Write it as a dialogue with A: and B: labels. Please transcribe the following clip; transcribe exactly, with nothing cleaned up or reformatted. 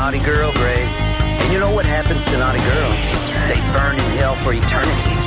A: naughty girl, Grace. And you know what happens to naughty girls? They burn in hell for eternity.